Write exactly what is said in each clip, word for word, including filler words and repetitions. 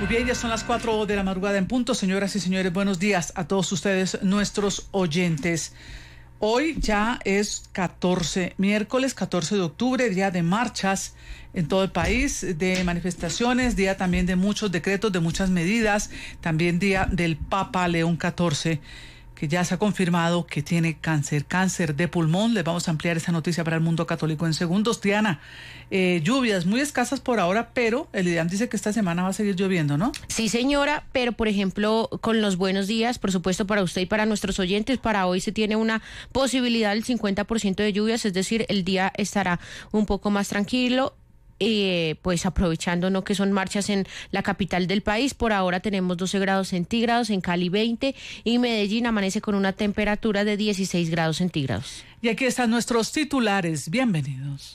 Muy bien, ya son las cuatro de la madrugada en punto. Señoras y señores, buenos días a todos ustedes, nuestros oyentes. Hoy ya es catorce, miércoles catorce de octubre, día de marchas en todo el país, de manifestaciones, día también de muchos decretos, de muchas medidas, también día del Papa León catorce, que ya se ha confirmado que tiene cáncer, cáncer de pulmón. Les vamos a ampliar esa noticia para el mundo católico en segundos. Diana, eh, lluvias muy escasas por ahora, pero el IDEAM dice que esta semana va a seguir lloviendo, ¿no? Sí, señora, pero por ejemplo, con los buenos días, por supuesto, para usted y para nuestros oyentes, para hoy se tiene una posibilidad del cincuenta por ciento de lluvias, es decir, el día estará un poco más tranquilo. Eh, pues aprovechando no que son marchas en la capital del país. Por ahora tenemos doce grados centígrados, en Cali veinte, y Medellín amanece con una temperatura de dieciséis grados centígrados. Y aquí están nuestros titulares. Bienvenidos.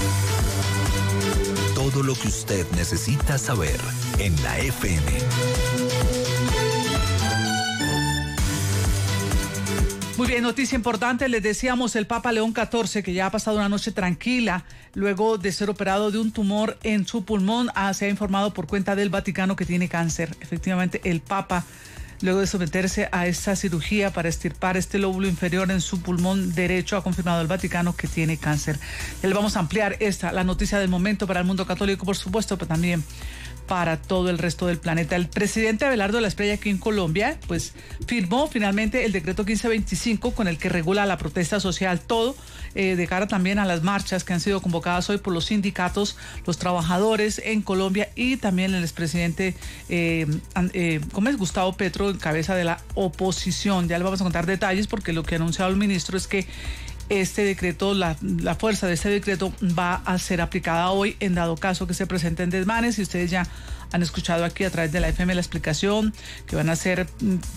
Todo lo que usted necesita saber en la F M. Muy bien, noticia importante, les decíamos, el Papa León catorce, que ya ha pasado una noche tranquila luego de ser operado de un tumor en su pulmón, ah, se ha informado por cuenta del Vaticano que tiene cáncer. Efectivamente, el Papa, luego de someterse a esta cirugía para extirpar este lóbulo inferior en su pulmón derecho, ha confirmado el Vaticano que tiene cáncer. Ya le vamos a ampliar esta, la noticia del momento para el mundo católico, por supuesto, pero también para todo el resto del planeta. El presidente Abelardo Lasprilla, aquí en Colombia, pues firmó finalmente el decreto quince veinticinco con el que regula la protesta social, todo eh, de cara también a las marchas que han sido convocadas hoy por los sindicatos, los trabajadores en Colombia, y también el expresidente eh, eh, ¿cómo es? Gustavo Petro, en cabeza de la oposición. Ya le vamos a contar detalles, porque lo que ha anunciado el ministro es que este decreto, la, la fuerza de este decreto va a ser aplicada hoy en dado caso que se presenten desmanes, y ustedes ya han escuchado aquí a través de la F M la explicación, que van a ser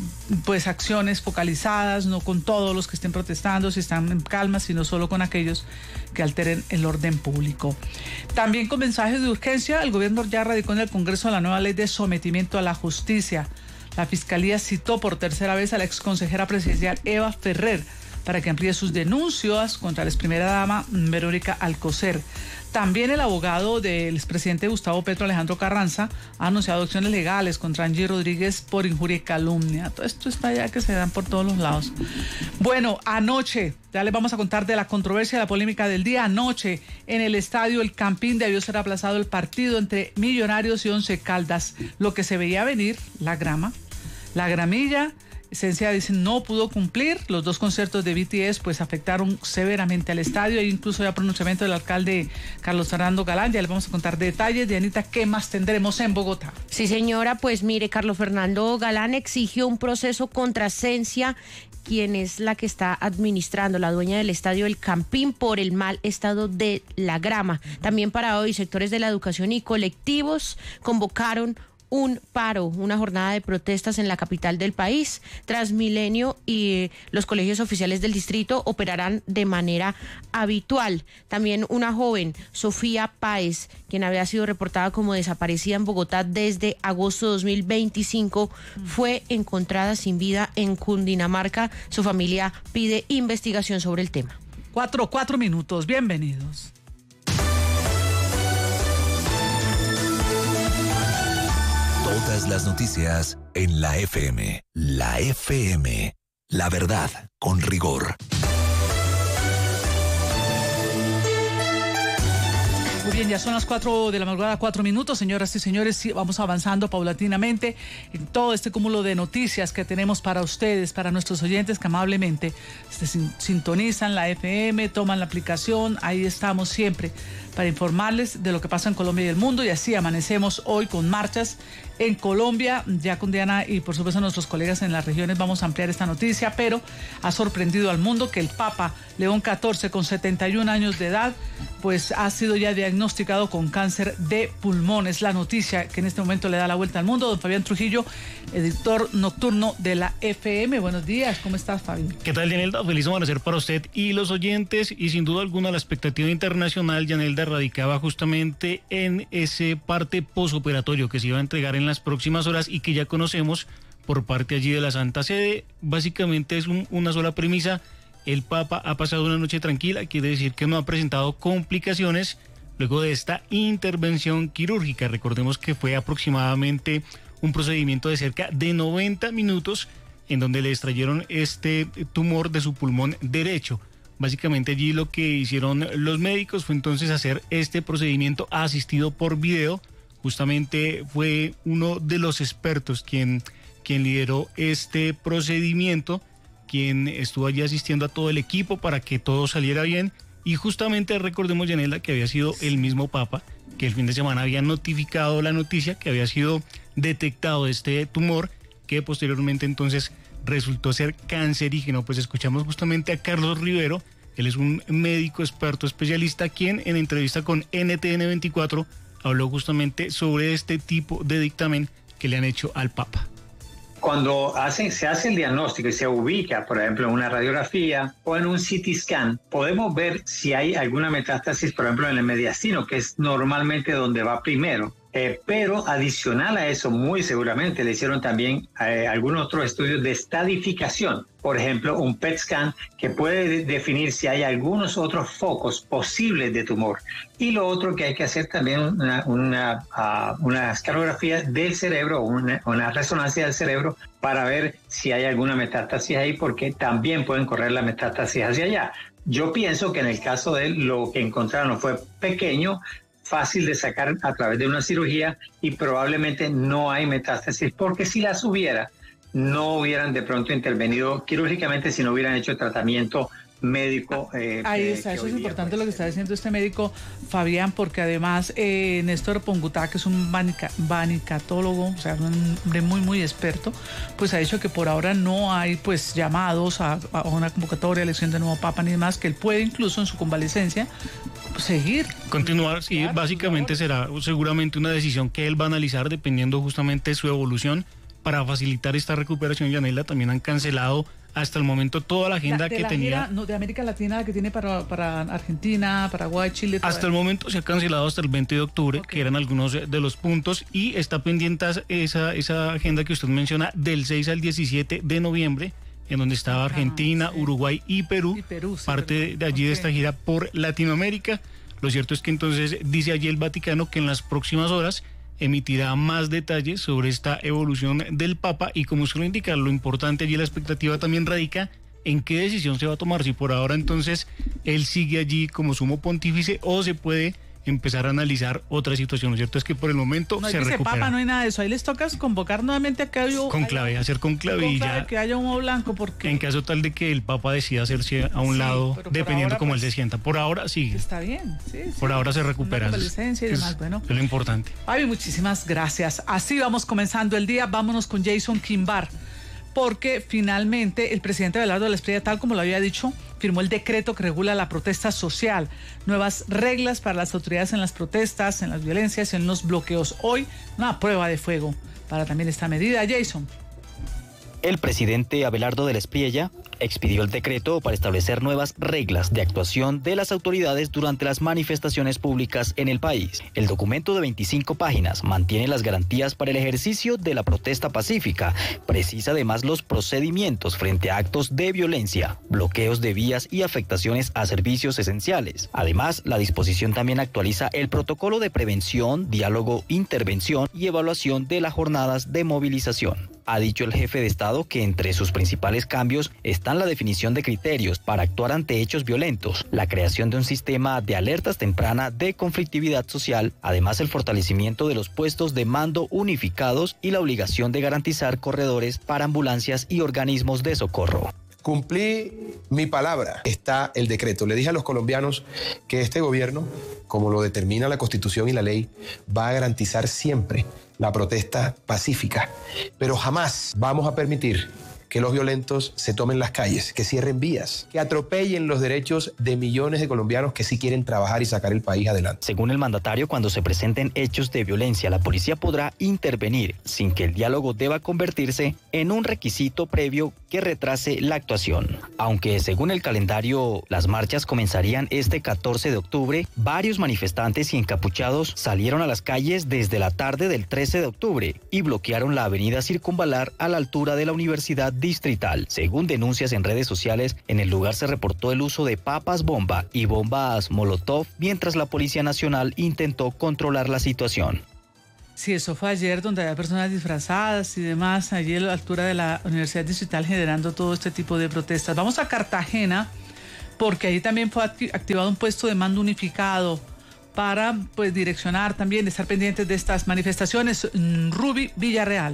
pues acciones focalizadas, no con todos los que estén protestando, si están en calma, sino solo con aquellos que alteren el orden público. También con mensajes de urgencia, el gobierno ya radicó en el Congreso la nueva ley de sometimiento a la justicia. La Fiscalía citó por tercera vez a la exconsejera presidencial Eva Ferrer para que amplíe sus denuncias contra la ex primera dama Verónica Alcocer. También el abogado del expresidente Gustavo Petro, Alejandro Carranza, ha anunciado acciones legales contra Angie Rodríguez por injuria y calumnia. Todo esto está ya que se dan por todos los lados. Bueno, anoche, ya les vamos a contar de la controversia, la polémica del día. Anoche, en el estadio El Campín, debió ser aplazado el partido entre Millonarios y Once Caldas. Lo que se veía venir, la grama, la gramilla, Esencia dice no pudo cumplir. Los dos conciertos de B T S pues afectaron severamente al estadio. Hay incluso ya pronunciamiento del alcalde Carlos Fernando Galán. Ya les vamos a contar detalles. Dianita, ¿qué más tendremos en Bogotá? Sí, señora, pues mire, Carlos Fernando Galán exigió un proceso contra Esencia, quien es la que está administrando, la dueña del estadio El Campín, por el mal estado de la grama. También para hoy, sectores de la educación y colectivos convocaron un paro, una jornada de protestas en la capital del país. Transmilenio y los colegios oficiales del distrito operarán de manera habitual. También una joven, Sofía Páez, quien había sido reportada como desaparecida en Bogotá desde agosto de dos mil veinticinco, fue encontrada sin vida en Cundinamarca. Su familia pide investigación sobre el tema. Cuatro, cuatro minutos. Bienvenidos. Todas las noticias en la F M. La F M. La verdad con rigor. Muy bien, ya son las cuatro de la madrugada, cuatro minutos, señoras y señores. Sí, vamos avanzando paulatinamente en todo este cúmulo de noticias que tenemos para ustedes, para nuestros oyentes que amablemente se sintonizan la F M, toman la aplicación. Ahí estamos siempre para informarles de lo que pasa en Colombia y el mundo, y así amanecemos hoy con marchas en Colombia. Ya con Diana y por supuesto nuestros colegas en las regiones vamos a ampliar esta noticia, pero ha sorprendido al mundo que el Papa León catorce, con setenta y un años de edad, pues ha sido ya diagnosticado con cáncer de pulmón. Es la noticia que en este momento le da la vuelta al mundo. Don Fabián Trujillo, editor nocturno de la F M. Buenos días, ¿cómo estás, Fabián? ¿Qué tal, Yanelda? Feliz amanecer para usted y los oyentes, y sin duda alguna la expectativa internacional, Yanelda, radicaba justamente en ese parte posoperatorio que se iba a entregar en las próximas horas y que ya conocemos por parte allí de la Santa Sede. Básicamente es un, una sola premisa: el Papa ha pasado una noche tranquila, quiere decir que no ha presentado complicaciones, luego de esta intervención quirúrgica. Recordemos que fue aproximadamente un procedimiento de cerca de noventa minutos en donde le extrayeron este tumor de su pulmón derecho. Básicamente allí lo que hicieron los médicos fue entonces hacer este procedimiento asistido por video. Justamente fue uno de los expertos quien, quien lideró este procedimiento, quien estuvo allí asistiendo a todo el equipo para que todo saliera bien. Y justamente recordemos, Yanela, que había sido el mismo Papa que el fin de semana había notificado la noticia que había sido detectado este tumor, que posteriormente entonces resultó ser cancerígeno. Pues escuchamos justamente a Carlos Rivero, él es un médico experto especialista, quien en entrevista con N T N veinticuatro habló justamente sobre este tipo de dictamen que le han hecho al Papa. Cuando hacen, se hace el diagnóstico y se ubica, por ejemplo, en una radiografía o en un C T scan, podemos ver si hay alguna metástasis, por ejemplo, en el mediastino, que es normalmente donde va primero. Eh, pero adicional a eso, muy seguramente le hicieron también eh, algunos otros estudios de estadificación. Por ejemplo, un P E T scan que puede de- definir si hay algunos otros focos posibles de tumor. Y lo otro que hay que hacer también una, una, uh, una escanografía del cerebro, una, una resonancia del cerebro para ver si hay alguna metástasis ahí, porque también pueden correr la metástasis hacia allá. Yo pienso que en el caso de él, lo que encontraron fue pequeño, fácil de sacar a través de una cirugía y probablemente no hay metástasis, porque si las hubiera, no hubieran de pronto intervenido quirúrgicamente si no hubieran hecho tratamiento médico. Eh, Ahí que, está, que eso es día, importante pues, lo que está diciendo este médico, Fabián, porque además eh, Néstor Pongutá, que es un vanica, vanicatólogo, o sea, un hombre muy, muy experto, pues ha dicho que por ahora no hay pues llamados a, a una convocatoria, elección de nuevo Papa ni demás, que él puede incluso en su convalecencia seguir. Continuar, sí, Claro, básicamente será seguramente una decisión que él va a analizar dependiendo justamente de su evolución. Para facilitar esta recuperación, Yanela, también han cancelado hasta el momento toda la agenda La- de que la tenía. gira, no, de América Latina, la que tiene para, para Argentina, Paraguay, Chile. Hasta toda- el momento se ha cancelado hasta el veinte de octubre, Ok. que eran algunos de los puntos, y está pendiente esa, esa agenda que usted menciona del seis al diecisiete de noviembre, en donde estaba Argentina, sí. Uruguay y Perú, Y Perú, sí, parte perdón. de, de allí de Ok. esta gira por Latinoamérica. Lo cierto es que entonces dice allí el Vaticano que en las próximas horas emitirá más detalles sobre esta evolución del Papa, y como usted lo indica, lo importante allí, la expectativa también radica en qué decisión se va a tomar, si por ahora entonces él sigue allí como sumo pontífice o se puede empezar a analizar otra situación. Lo cierto es que por el momento No hay se recupera. Papa, no hay nada de eso. Ahí les toca convocar nuevamente a que haya Con clave, hacer con clave y ya, que haya humo blanco, porque en caso tal de que el Papa decida hacerse a un Sí, lado, pero por dependiendo ahora, cómo él pues, se sienta. Por ahora sí, está bien. Sí, sí. por ahora se Una recupera. Es, convalecencia y es- demás, bueno. es lo importante. Fabi, muchísimas gracias. Así vamos comenzando el día. Vámonos con Jason Quimbar, porque finalmente el presidente Abelardo de la Espriella, tal como lo había dicho, firmó el decreto que regula la protesta social. Nuevas reglas para las autoridades en las protestas, en las violencias, en los bloqueos. Hoy, una prueba de fuego para también esta medida. Jason. El presidente Abelardo de la Espriella expidió el decreto para establecer nuevas reglas de actuación de las autoridades durante las manifestaciones públicas en el país. El documento de veinticinco páginas mantiene las garantías para el ejercicio de la protesta pacífica, precisa además los procedimientos frente a actos de violencia, bloqueos de vías y afectaciones a servicios esenciales. Además, la disposición también actualiza el protocolo de prevención, diálogo, intervención y evaluación de las jornadas de movilización. Ha dicho el jefe de Estado que entre sus principales cambios están la definición de criterios para actuar ante hechos violentos, la creación de un sistema de alertas temprana de conflictividad social, además el fortalecimiento de los puestos de mando unificados y la obligación de garantizar corredores para ambulancias y organismos de socorro. Cumplí mi palabra. Está el decreto. Le dije a los colombianos que este gobierno, como lo determina la Constitución y la ley, va a garantizar siempre la protesta pacífica, pero jamás vamos a permitir que los violentos se tomen las calles, que cierren vías, que atropellen los derechos de millones de colombianos que sí quieren trabajar y sacar el país adelante. Según el mandatario, cuando se presenten hechos de violencia, la policía podrá intervenir sin que el diálogo deba convertirse en un requisito previo que retrase la actuación. Aunque según el calendario, las marchas comenzarían este catorce de octubre, varios manifestantes y encapuchados salieron a las calles desde la tarde del trece de octubre y bloquearon la avenida Circunvalar a la altura de la Universidad distrital. Según denuncias en redes sociales, en el lugar se reportó el uso de papas bomba y bombas Molotov, mientras la Policía Nacional intentó controlar la situación. Sí, eso fue ayer, donde había personas disfrazadas y demás, allí a la altura de la Universidad Distrital, generando todo este tipo de protestas. Vamos a Cartagena, porque ahí también fue activado un puesto de mando unificado para pues direccionar también, estar pendientes de estas manifestaciones. Ruby Villarreal.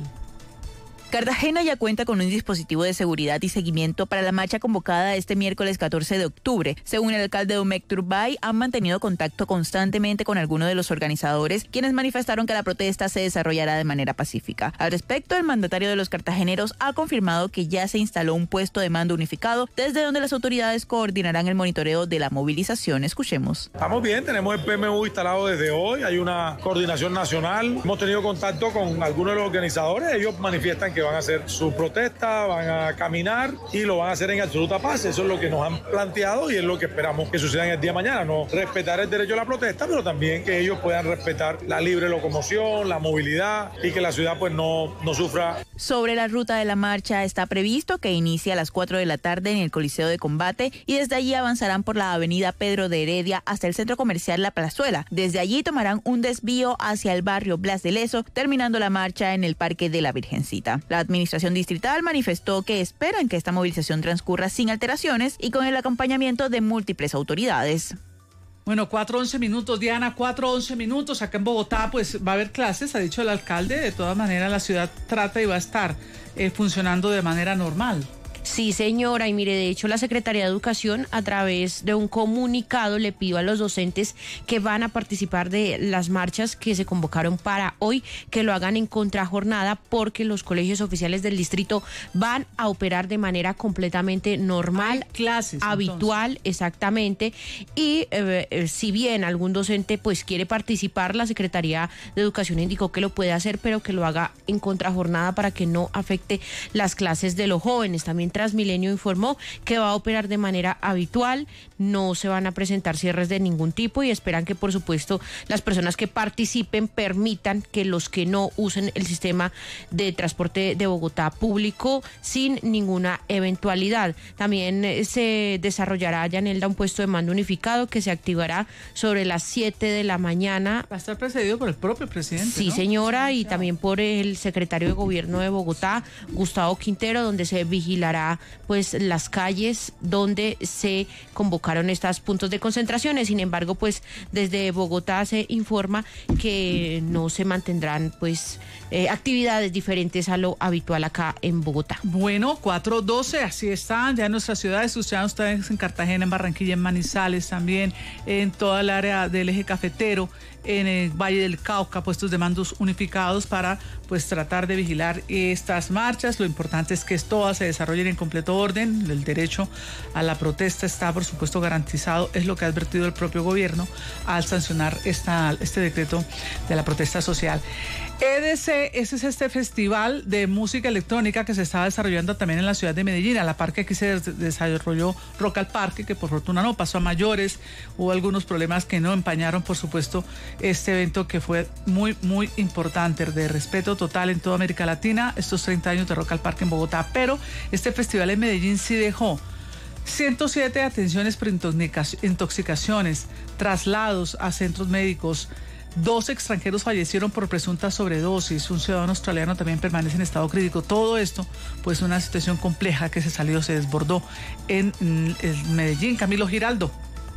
Cartagena ya cuenta con un dispositivo de seguridad y seguimiento para la marcha convocada este miércoles catorce de octubre. Según el alcalde Domecq Turbay, han mantenido contacto constantemente con algunos de los organizadores, quienes manifestaron que la protesta se desarrollará de manera pacífica. Al respecto, el mandatario de los cartageneros ha confirmado que ya se instaló un puesto de mando unificado, desde donde las autoridades coordinarán el monitoreo de la movilización. Escuchemos. Estamos bien, tenemos el P M U instalado desde hoy, hay una coordinación nacional, hemos tenido contacto con algunos de los organizadores, ellos manifiestan que van a hacer su protesta, van a caminar y lo van a hacer en absoluta paz. Eso es lo que nos han planteado y es lo que esperamos que suceda en el día de mañana. No respetar el derecho a la protesta, pero también que ellos puedan respetar la libre locomoción, la movilidad y que la ciudad pues no, no sufra. Sobre la ruta de la marcha está previsto que inicie a las cuatro de la tarde en el Coliseo de Combate y desde allí avanzarán por la avenida Pedro de Heredia hasta el centro comercial La Plazuela. Desde allí tomarán un desvío hacia el barrio Blas de Lezo, terminando la marcha en el Parque de la Virgencita. La Administración Distrital manifestó que esperan que esta movilización transcurra sin alteraciones y con el acompañamiento de múltiples autoridades. Bueno, cuatro once minutos, Diana, cuatro once minutos. Acá en Bogotá pues va a haber clases, ha dicho el alcalde. De todas maneras la ciudad trata y va a estar eh, funcionando de manera normal. Sí, señora, y mire, de hecho la Secretaría de Educación a través de un comunicado le pidió a los docentes que van a participar de las marchas que se convocaron para hoy, que lo hagan en contrajornada porque los colegios oficiales del distrito van a operar de manera completamente normal, hay clases, habitual, entonces. Exactamente, y eh, eh, si bien algún docente pues quiere participar, la Secretaría de Educación indicó que lo puede hacer, pero que lo haga en contrajornada para que no afecte las clases de los jóvenes. También Transmilenio informó que va a operar de manera habitual, no se van a presentar cierres de ningún tipo y esperan que, por supuesto, las personas que participen permitan que los que no usen el sistema de transporte de Bogotá público sin ninguna eventualidad. También eh, se desarrollará, Yanelda, un puesto de mando unificado que se activará sobre las siete de la mañana. Va a estar precedido por el propio presidente, Sí, ¿no? señora, y también por el secretario de Gobierno de Bogotá, Gustavo Quintero, donde se vigilará pues las calles donde se convocaron estos puntos de concentraciones. Sin embargo, pues desde Bogotá se informa que no se mantendrán pues eh, actividades diferentes a lo habitual acá en Bogotá. Bueno, cuatro doce, así están ya en nuestras ciudades. Ustedes en Cartagena, en Barranquilla, en Manizales, también en toda el área del eje cafetero, en el Valle del Cauca, puestos de mandos unificados para pues tratar de vigilar estas marchas. Lo importante es que todas se desarrollen en completo orden. El derecho a la protesta está, por supuesto, garantizado, es lo que ha advertido el propio gobierno al sancionar esta, este decreto de la protesta social. E D C, ese es este festival de música electrónica que se está desarrollando también en la ciudad de Medellín. A la par que aquí se desarrolló Rock al Parque, que por fortuna no pasó a mayores. Hubo algunos problemas que no empañaron, por supuesto, este evento que fue muy, muy importante, de respeto total en toda América Latina, estos treinta años de Rock al Parque en Bogotá. Pero este festival en Medellín sí dejó ciento siete atenciones por intoxicaciones, traslados a centros médicos. Dos extranjeros fallecieron por presunta sobredosis. Un ciudadano australiano también permanece en estado crítico. Todo esto, pues, una situación compleja que se salió, se desbordó en, en Medellín. Camilo Giraldo.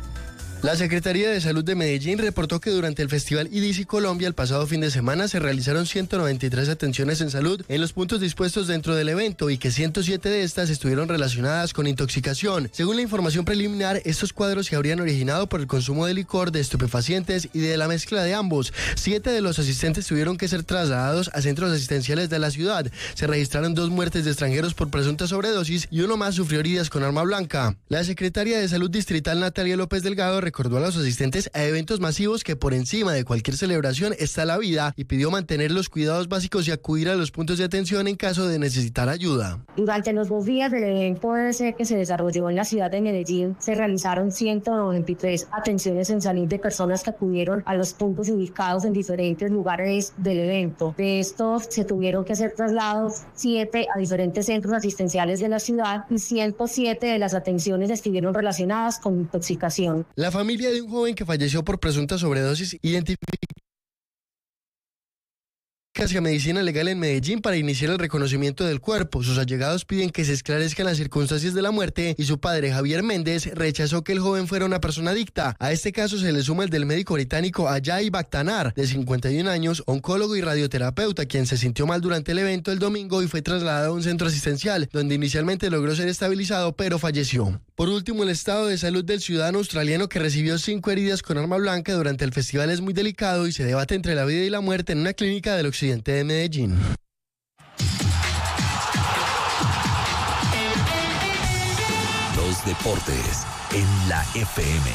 La Secretaría de Salud de Medellín reportó que durante el Festival I D I C I Colombia el pasado fin de semana se realizaron ciento noventa y tres atenciones en salud en los puntos dispuestos dentro del evento y que ciento siete de estas estuvieron relacionadas con intoxicación. Según la información preliminar, estos cuadros se habrían originado por el consumo de licor, de estupefacientes y de la mezcla de ambos. Siete de los asistentes tuvieron que ser trasladados a centros asistenciales de la ciudad. Se registraron dos muertes de extranjeros por presunta sobredosis y uno más sufrió heridas con arma blanca. La secretaria de Salud Distrital, Natalia López Delgado, recordó a los asistentes a eventos masivos que por encima de cualquier celebración está la vida y pidió mantener los cuidados básicos y acudir a los puntos de atención en caso de necesitar ayuda. Durante los dos días del evento que se desarrolló en la ciudad de Medellín, se realizaron ciento noventa y tres atenciones en salud de personas que acudieron a los puntos ubicados en diferentes lugares del evento. De estos se tuvieron que hacer traslados siete a diferentes centros asistenciales de la ciudad y ciento siete de las atenciones estuvieron relacionadas con intoxicación. La familia de un joven que falleció por presunta sobredosis identificó hacia Medicina Legal en Medellín para iniciar el reconocimiento del cuerpo. Sus allegados piden que se esclarezcan las circunstancias de la muerte y su padre, Javier Méndez, rechazó que el joven fuera una persona adicta. A este caso se le suma el del médico británico Ajay Bakhtanar, de cincuenta y un años, oncólogo y radioterapeuta, quien se sintió mal durante el evento el domingo y fue trasladado a un centro asistencial, donde inicialmente logró ser estabilizado, pero falleció. Por último, el estado de salud del ciudadano australiano que recibió cinco heridas con arma blanca durante el festival es muy delicado y se debate entre la vida y la muerte en una clínica del occidente de Medellín. Los deportes en la F M.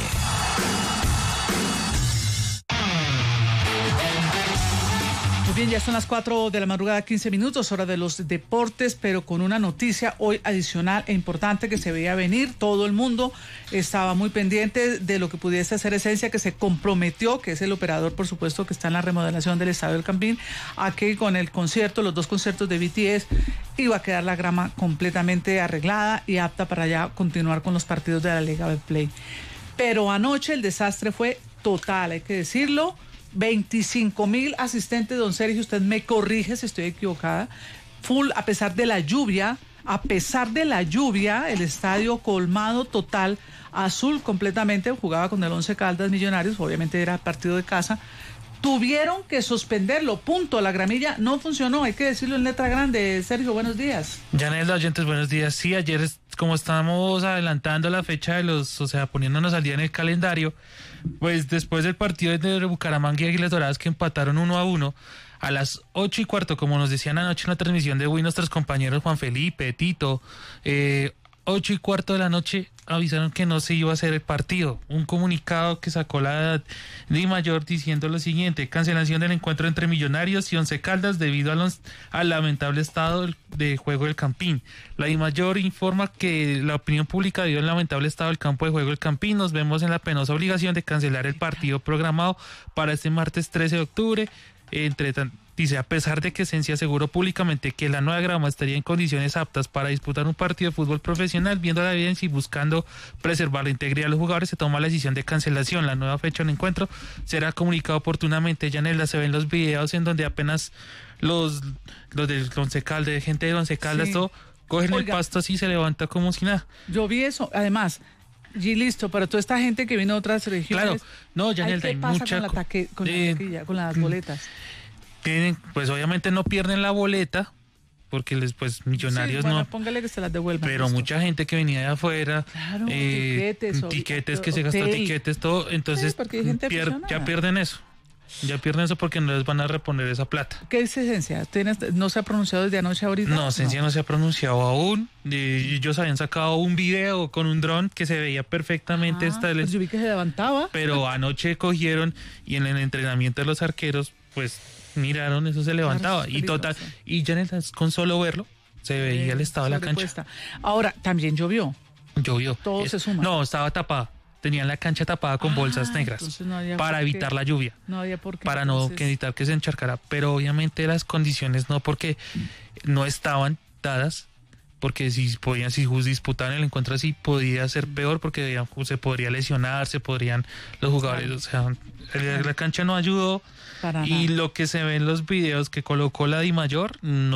Muy bien, ya son las cuatro de la madrugada, quince minutos, hora de los deportes, pero con una noticia hoy adicional e importante que se veía venir. Todo el mundo estaba muy pendiente de lo que pudiese hacer Esencia, que se comprometió, que es el operador, por supuesto, que está en la remodelación del Estadio del Campín, a que con el concierto, los dos conciertos de B T S, iba a quedar la grama completamente arreglada y apta para ya continuar con los partidos de la Liga Betplay. Pero anoche el desastre fue total, hay que decirlo. veinticinco mil asistentes, don Sergio, usted me corrige si estoy equivocada, full a pesar de la lluvia, a pesar de la lluvia, el estadio colmado total, azul completamente, jugaba con el Once Caldas Millonarios, obviamente era partido de casa, tuvieron que suspenderlo, punto, la gramilla no funcionó, hay que decirlo en letra grande. Sergio, buenos días. Yanelda, oyentes, buenos días. Sí, ayer, como estábamos adelantando la fecha de los, o sea, poniéndonos al día en el calendario, pues después del partido de Bucaramanga y Águilas Doradas que empataron uno a uno, a las ocho y cuarto, como nos decían anoche en la transmisión de Wii nuestros compañeros Juan Felipe, Tito, eh, ocho y cuarto de la noche avisaron que no se iba a hacer el partido. Un comunicado que sacó la DIMAYOR diciendo lo siguiente: cancelación del encuentro entre Millonarios y Once Caldas debido a los, al lamentable estado de juego del Campín. La DIMAYOR informa que la opinión pública debido al lamentable estado del campo de juego del Campín, nos vemos en la penosa obligación de cancelar el partido programado para este martes trece de octubre. Entre tanto, dice, a pesar de que Esencia aseguró públicamente que la nueva grama estaría en condiciones aptas para disputar un partido de fútbol profesional, viendo la evidencia y buscando preservar la integridad de los jugadores, se toma la decisión de cancelación. La nueva fecha del encuentro será comunicada oportunamente. Ya en la se ven los videos en donde apenas los, los del Once Caldas, gente de Once Caldas, sí, todo, cogen Oiga, el pasto así y se levanta como si nada. Yo vi eso, además... Y listo, pero toda esta gente que vino de otras regiones... Claro, no, ya en el ¿qué pasa mucha, con, la taque, con, eh, la taquilla, con las boletas? Tienen, pues obviamente no pierden la boleta, porque les, pues Millonarios sí, bueno, no... póngale que se las devuelvan. Pero listo. Mucha gente que venía de afuera, claro, eh, tiquetes, tiquetes que se gastó tiquetes, todo, entonces sí, pier, ya pierden eso. Ya pierden eso porque no les van a reponer esa plata. ¿Qué es Esencia? ¿No se ha pronunciado desde anoche ahorita? No, Esencia no, no se ha pronunciado aún. Ellos habían sacado un video con un dron que se veía perfectamente. Ah, esta, pues yo vi que se levantaba. Pero anoche cogieron y en el entrenamiento de los arqueros, pues miraron, eso se levantaba. Claro, y total, y ya con solo verlo, se veía eh, el estado de la cancha. Ahora, también llovió. Llovió. Todo es, se suma. No, estaba tapada. Tenían la cancha tapada con ah, bolsas negras no para evitar qué. la lluvia, no había por qué, para entonces... no que evitar que se encharcara, pero obviamente las condiciones no, porque no estaban dadas, porque si podían, si disputaban el encuentro así, podía ser peor, porque se podría lesionar, se podrían los jugadores, claro. O sea, el, la cancha no ayudó para y nada. Lo que se ve en los videos que colocó la DIMAYOR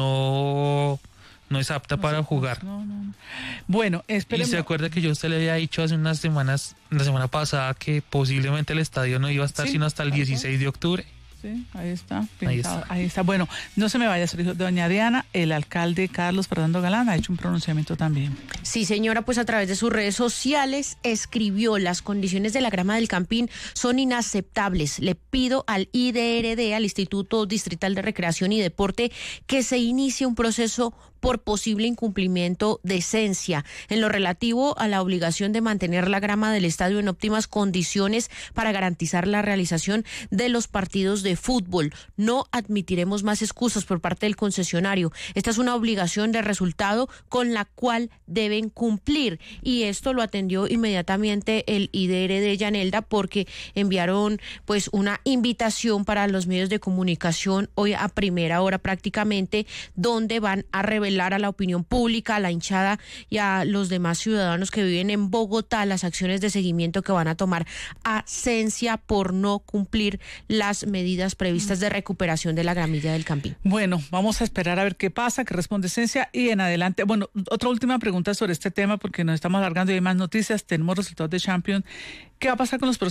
no... no es apta no para jugar. No, no, no. Bueno, esperemos. Y se acuerda que yo a usted le había dicho hace unas semanas, la semana pasada, que posiblemente el estadio no iba a estar sí, sino hasta el dieciséis de octubre. Sí, ahí está, ahí está. Ahí está. Bueno, no se me vaya, doña Diana, el alcalde Carlos Fernando Galán ha hecho un pronunciamiento también. Sí, señora, pues a través de sus redes sociales escribió: las condiciones de la grama del Campín son inaceptables. Le pido al I D R D, al Instituto Distrital de Recreación y Deporte, que se inicie un proceso por posible incumplimiento de Esencia en lo relativo a la obligación de mantener la grama del estadio en óptimas condiciones para garantizar la realización de los partidos de fútbol. No admitiremos más excusas por parte del concesionario. Esta es una obligación de resultado con la cual deben cumplir, y esto lo atendió inmediatamente el I D R de Llanelda, porque enviaron pues una invitación para los medios de comunicación hoy a primera hora prácticamente, donde van a revelar a la opinión pública, a la hinchada y a los demás ciudadanos que viven en Bogotá las acciones de seguimiento que van a tomar a Esencia por no cumplir las medidas previstas de recuperación de la gramilla del Campín. Bueno, vamos a esperar a ver qué pasa, qué responde Esencia y en adelante. Bueno, otra última pregunta sobre este tema porque nos estamos alargando y hay más noticias. Tenemos resultados de Champions. ¿Qué va a pasar con los